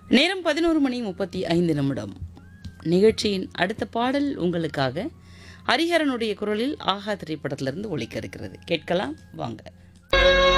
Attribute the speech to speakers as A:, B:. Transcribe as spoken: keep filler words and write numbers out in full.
A: நேரம் பதினோரு மணி முப்பத்தி ஐந்து நிமிடம். நிகழ்ச்சியின் அடுத்த பாடல் உங்களுக்காக ஹரிஹரனுடைய குரலில் ஆஹா திரைப்படத்திலிருந்து ஒலிக்க இருக்கிறது. கேட்கலாம் வாங்க.